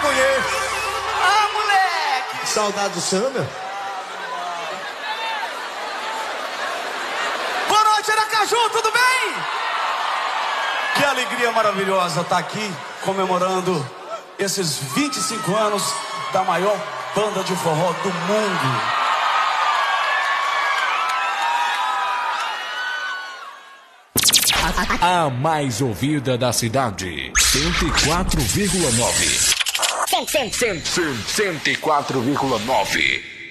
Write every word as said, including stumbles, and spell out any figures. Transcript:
conheço. Ah, moleque! Saudade do senhor, meu? Boa noite, Aracaju, tudo bem? Que alegria maravilhosa estar aqui comemorando esses vinte e cinco anos da maior banda de forró do mundo. A mais ouvida da cidade, cento e quatro vírgula nove. cento e quatro vírgula nove.